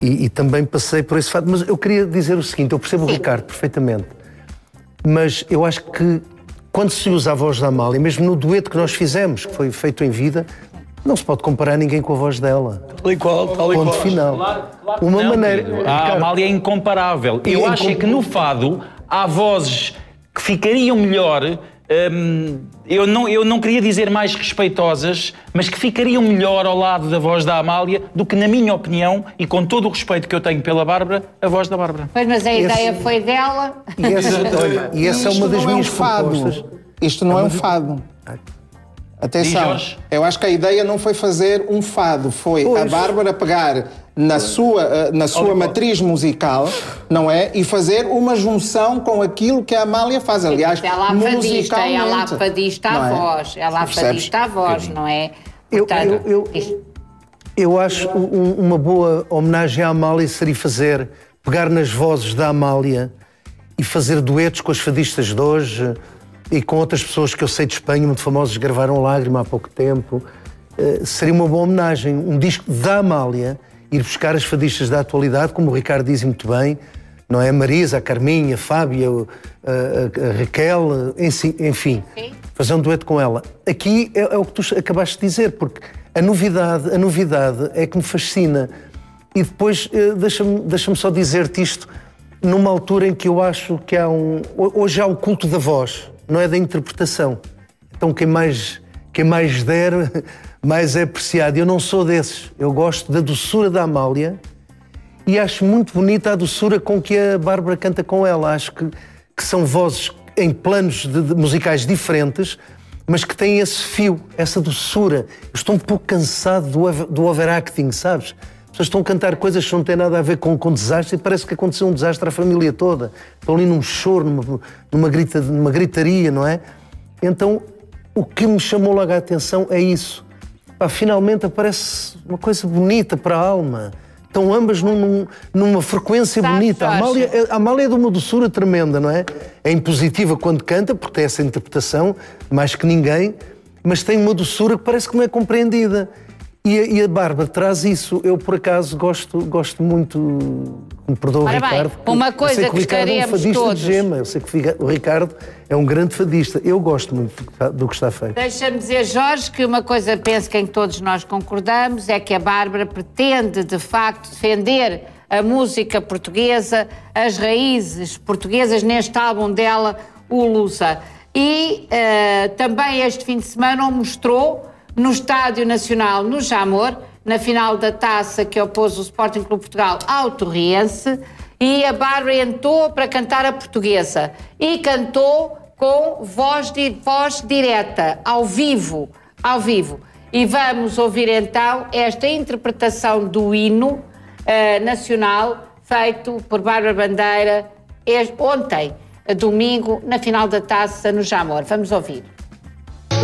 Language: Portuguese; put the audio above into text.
E também passei por esse fato. Mas eu queria dizer o seguinte, eu percebo o Ricardo perfeitamente, mas eu acho que quando se usa a voz da Amália, mesmo no dueto que nós fizemos, que foi feito em vida, não se pode comparar ninguém com a voz dela. Tal e qual. Ponto final. Claro Uma não, maneira... Pedro. A Amália é incomparável. Eu acho que no fado há vozes que ficariam melhor, eu não queria dizer mais respeitosas, mas que ficariam melhor ao lado da voz da Amália do que, na minha opinião, e com todo o respeito que eu tenho pela Bárbara, a voz da Bárbara. Pois, mas a ideia foi dela. E essa é uma das minhas propostas. Isto não é um fado. Atenção, eu acho que a ideia não foi fazer um fado, foi a Bárbara pegar na sua matriz musical, não é? E fazer uma junção com aquilo que a Amália faz. Aliás, ela musicalmente. Ela fadista a voz. Ela fadista a voz, não é? Portanto, eu acho uma boa homenagem à Amália seria pegar nas vozes da Amália e fazer duetos com as fadistas de hoje e com outras pessoas que eu sei de Espanha, muito famosas, gravaram Lágrima há pouco tempo. Seria uma boa homenagem, um disco da Amália, ir buscar as fadistas da atualidade, como o Ricardo diz muito bem, não é? A Marisa, a Carminha, a Fábia, a Raquel, enfim, fazer um dueto com ela. Aqui é o que tu acabaste de dizer, porque a novidade é que me fascina. E depois, deixa-me só dizer-te isto, numa altura em que eu acho que hoje há o culto da voz, não é da interpretação. Então quem mais der, mais é apreciado. Eu não sou desses. Eu gosto da doçura da Amália e acho muito bonita a doçura com que a Bárbara canta com ela. Acho que são vozes em planos musicais diferentes, mas que têm esse fio, essa doçura. Eu estou um pouco cansado do overacting, sabes? As pessoas estão a cantar coisas que não têm nada a ver com desastre e parece que aconteceu um desastre à família toda. Estão ali num choro, numa gritaria, não é? Então, o que me chamou logo a atenção é isso. Finalmente aparece uma coisa bonita para a alma. Estão ambas numa frequência bonita. A Amália é de uma doçura tremenda, não é? É impositiva quando canta, porque tem essa interpretação, mais que ninguém, mas tem uma doçura que parece que não é compreendida. E a Bárbara traz isso. Eu, por acaso, gosto muito... Me perdoa o Ricardo. Uma coisa que gostaríamos todos... Eu sei que o Ricardo é um grande fadista. Eu gosto muito do que está feito. Deixa-me dizer, Jorge, que uma coisa penso que em que todos nós concordamos é que a Bárbara pretende, de facto, defender a música portuguesa, as raízes portuguesas neste álbum dela, o Lusa. E também este fim de semana o mostrou no Estádio Nacional, no Jamor, na final da taça que opôs o Sporting Clube Portugal ao Torriense, e a Bárbara entrou para cantar a portuguesa e cantou com voz direta, ao vivo. E vamos ouvir então esta interpretação do hino nacional feito por Bárbara Bandeira ontem, domingo, na final da taça no Jamor. Vamos ouvir.